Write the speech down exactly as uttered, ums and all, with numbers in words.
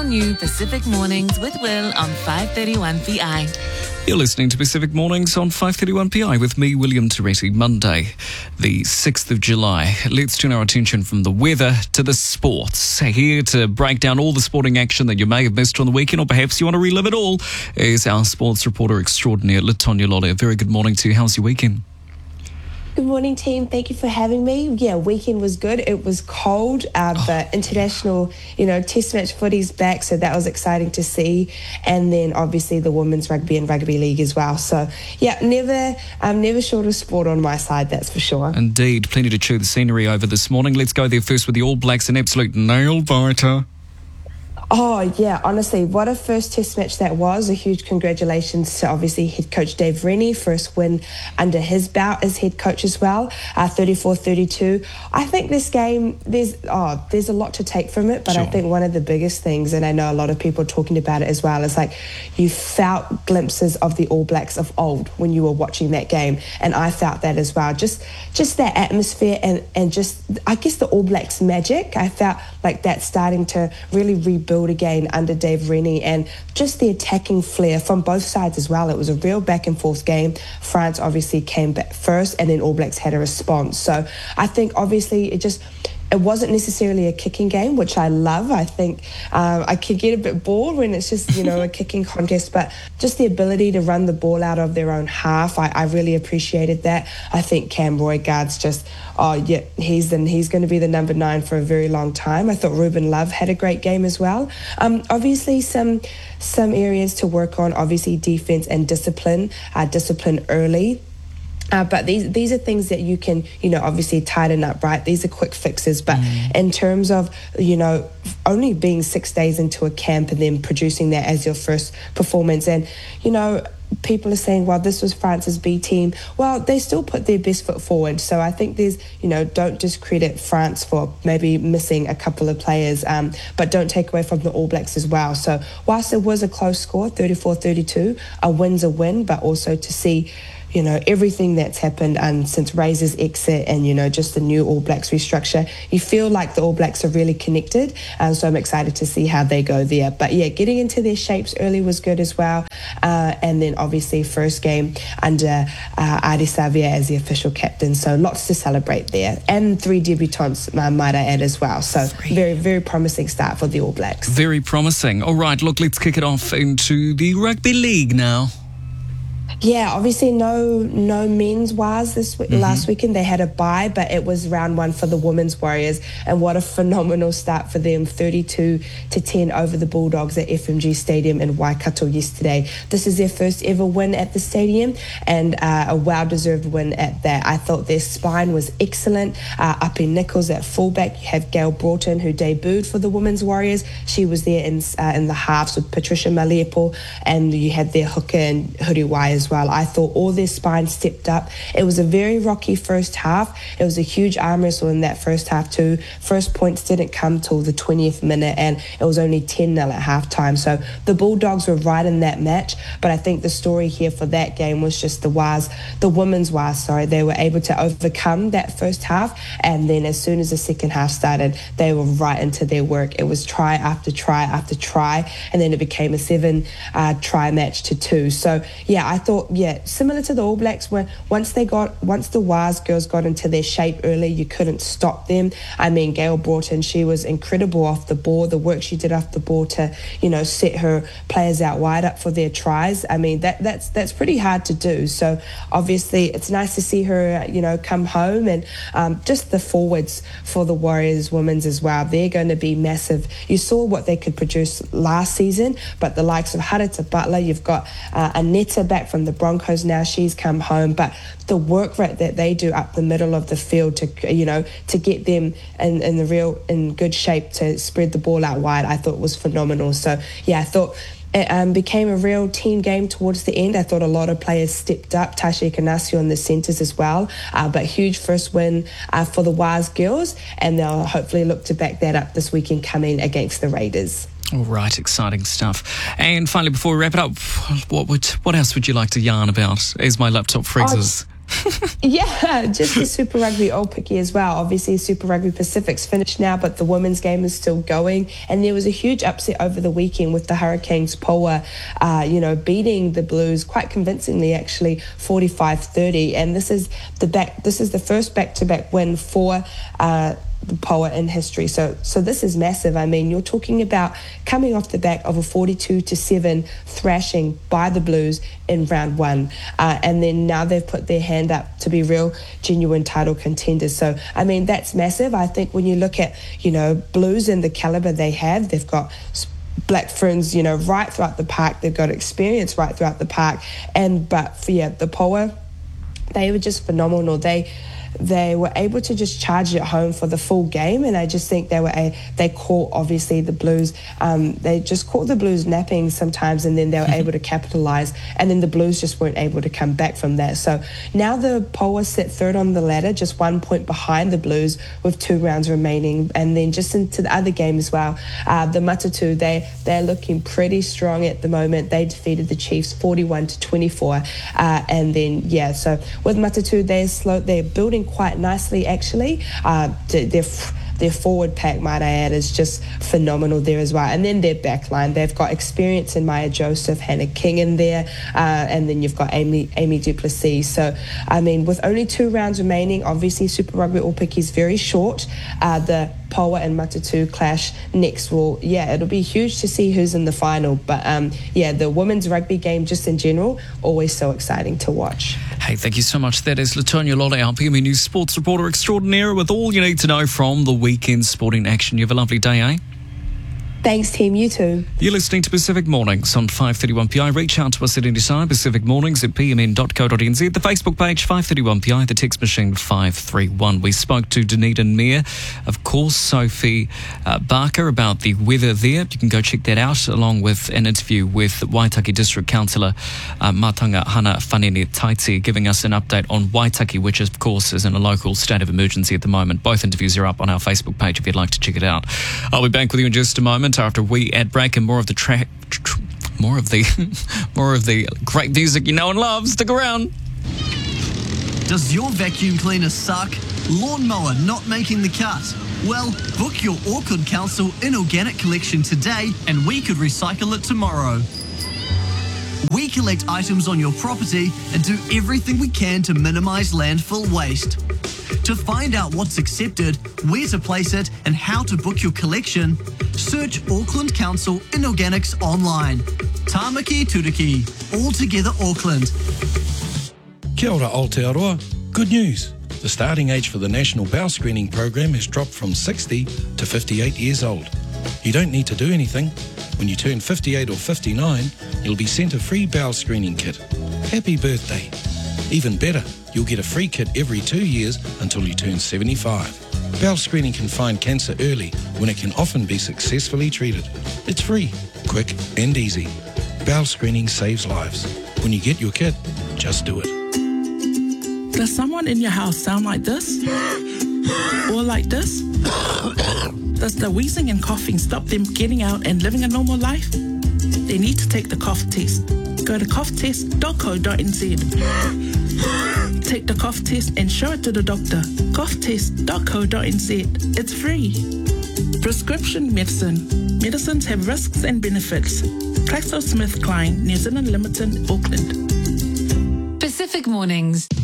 new Pacific Mornings with Will on five thirty-one P I. You're listening to Pacific Mornings on five thirty-one P I with me, William Toretti. Monday, the sixth of July. Let's turn our attention from the weather to the sports. Here to break down all the sporting action that you may have missed on the weekend, or perhaps you want to relive it all, is our sports reporter extraordinaire, Latonya Lolley. Very good morning to you. How's your weekend? Good morning, team. Thank you for having me. Yeah, weekend was good. It was cold, uh, oh. but international, you know, test match footy's back, so that was exciting to see. And then obviously the women's rugby and rugby league as well. So yeah, never, um, never short of sport on my side, that's for sure. Indeed, plenty to chew the scenery over this morning. Let's go there first with the All Blacks, an absolute nail biter. Oh, yeah, honestly, what a first test match that was. A huge congratulations to, obviously, head coach Dave Rennie. First win under his belt as head coach as well, uh, thirty-four thirty-two. I think this game, there's oh, there's a lot to take from it, but sure. I think one of the biggest things, and I know a lot of people are talking about it as well, is like you felt glimpses of the All Blacks of old when you were watching that game, and I felt that as well. Just just that atmosphere and, and just, I guess, the All Blacks magic. I felt like that's starting to really rebuild again under Dave Rennie, and just the attacking flair from both sides as well. It was a real back and forth game. France obviously came back first, and then All Blacks had a response. So I think obviously it just it wasn't necessarily a kicking game, which I love. I think uh, I could get a bit bored when it's just, you know, a kicking contest, but just the ability to run the ball out of their own half, I, I really appreciated that. I think Cam Roigard's just, oh yeah, he's the, he's going to be the number nine for a very long time. I thought Ruben Love had a great game as well. Um, obviously, some some areas to work on. Obviously, defense and discipline. Uh, discipline early. Uh, but these these are things that you can, you know, obviously tighten up, right? These are quick fixes. But mm. in terms of, you know, only being six days into a camp and then producing that as your first performance, and, you know, people are saying, well, this was France's B team. Well, they still put their best foot forward. So I think there's, you know, don't discredit France for maybe missing a couple of players, um, but don't take away from the All Blacks as well. So whilst it was a close score, thirty-four thirty-two, a win's a win, but also to see, you know, everything that's happened um, since Razor's exit and, you know, just the new All Blacks restructure, you feel like the All Blacks are really connected. Um, so I'm excited to see how they go there. But yeah, getting into their shapes early was good as well. Uh, and then obviously first game under uh, Adi Savia as the official captain. So lots to celebrate there. And three debutants, uh, might I add as well. So three. very, very promising start for the All Blacks. Very promising. All right, look, let's kick it off into the rugby league now. Yeah, obviously no no men's Wars this mm-hmm. last weekend. They had a bye, but it was round one for the women's Warriors, and what a phenomenal start for them, thirty-two to ten over the Bulldogs at F M G Stadium in Waikato yesterday. This is their first ever win at the stadium, and uh, a well-deserved win at that. I thought their spine was excellent. Uh, up in Nichols at fullback, you have Gail Broughton, who debuted for the women's Warriors. She was there in uh, in the halves with Patricia Malepo, and you had their hooker and Huriwai as well. I thought all their spine stepped up. It was a very rocky first half. It was a huge arm wrestle in that first half too. First points didn't come till the twentieth minute, and it was only ten nil at halftime. So the Bulldogs were right in that match, but I think the story here for that game was just the Wars, the women's Wars, sorry. They were able to overcome that first half, and then as soon as the second half started, they were right into their work. It was try after try after try, and then it became a seven uh, try match to two. So yeah, I thought, yeah, similar to the All Blacks, where once they got, once the Wars girls got into their shape early, you couldn't stop them. I mean, Gail Broughton, she was incredible off the ball. The work she did off the ball to, you know, set her players out wide up for their tries. I mean, that that's that's pretty hard to do. So obviously, it's nice to see her, you know, come home, and um, just the forwards for the Warriors women's as well. They're going to be massive. You saw what they could produce last season, but the likes of Harita Butler, you've got uh, Aneta back from the Broncos now, she's come home, but the work rate that they do up the middle of the field to, you know, to get them in, in the real, in good shape to spread the ball out wide, I thought was phenomenal. So yeah, I thought it um, became a real team game towards the end. I thought a lot of players stepped up, Tasha Ikanasio on the centres as well, uh, but huge first win uh, for the Wars girls, and they'll hopefully look to back that up this weekend coming against the Raiders. All right, exciting stuff. And finally, before we wrap it up, what would what else would you like to yarn about as my laptop freezes? Oh, Yeah, just the Super Rugby Aupiki as well. Obviously, Super Rugby Pacific's finished now, but the women's game is still going. And there was a huge upset over the weekend with the Hurricanes Poa, uh, you know, beating the Blues quite convincingly, actually, forty-five thirty. And this is the back. This is the first back-to-back win for uh, the Poa in history. So so this is massive. I mean, you're talking about coming off the back of a forty-two to seven thrashing by the Blues in round one. Uh, and then now they've put their hand up to be real, genuine title contenders. So, I mean, that's massive. I think when you look at, you know, Blues and the caliber they have, they've got Black Ferns, you know, right throughout the park. They've got experience right throughout the park. And, but, for, yeah, the Poa, they were just phenomenal. They they were able to just charge it home for the full game, and I just think they were a, they caught obviously the Blues um, they just caught the Blues napping sometimes, and then they were able to capitalize, and then the Blues just weren't able to come back from that. So now the Poa sit third on the ladder, just one point behind the Blues with two rounds remaining. And then just into the other game as well, uh, the Matatu, they they're looking pretty strong at the moment. They defeated the Chiefs forty-one to twenty-four, uh, and then yeah so with Matatu, they're slow they're building quite nicely, actually. Uh, their their forward pack, might I add, is just phenomenal there as well. And then their back line, they've got experience in Maya Joseph, Hannah King in there, uh, and then you've got Amy Amy Duplessis. So, I mean, with only two rounds remaining, obviously Super Rugby Aupiki is very short. Uh, the Poa and Matatu clash next will, yeah, it'll be huge to see who's in the final. But um, yeah, the women's rugby game just in general, always so exciting to watch. Hey, thank you so much. That is Latonia Lolle, our P M E News sports reporter extraordinaire, with all you need to know from the weekend sporting action. You have a lovely day, eh? Thanks, team. You too. You're listening to Pacific Mornings on five thirty-one P I. Reach out to us at any time, Pacific Mornings at p m n dot co dot n z. The Facebook page, five thirty-one P I. The text machine, five three one. We spoke to Dunedin Mayor, of course, Sophie uh, Barker, about the weather there. You can go check that out, along with an interview with Waitaki District Councillor uh, Matanga Hana Whanene Taiti, giving us an update on Waitaki, which, of course, is in a local state of emergency at the moment. Both interviews are up on our Facebook page if you'd like to check it out. I'll be back with you in just a moment after we ad break, and more of the track, tr- more of the, more of the great music you know and love. Stick around. Does your vacuum cleaner suck? Lawnmower not making the cut? Well, book your Auckland Council inorganic collection today, and we could recycle it tomorrow. We collect items on your property and do everything we can to minimise landfill waste. To find out what's accepted, where to place it, and how to book your collection, search Auckland Council Inorganics online. Tāmaki Turiki, all together Auckland. Kia ora Aotearoa. Good news. The starting age for the National Bowel Screening Program has dropped from sixty to fifty-eight years old. You don't need to do anything. When you turn fifty-eight or fifty-nine, you'll be sent a free bowel screening kit. Happy birthday. Even better, you'll get a free kit every two years until you turn seventy-five. Bowel screening can find cancer early when it can often be successfully treated. It's free, quick and easy. Bowel screening saves lives. When you get your kit, just do it. Does someone in your house sound like this? Or like this? Does the wheezing and coughing stop them getting out and living a normal life? They need to take the cough test. Go to cough test dot co dot n z. Take the cough test and show it to the doctor. cough test dot co dot n z. It's free. Prescription medicine. Medicines have risks and benefits. GlaxoSmithKline, New Zealand Limited, Auckland. Pacific Mornings.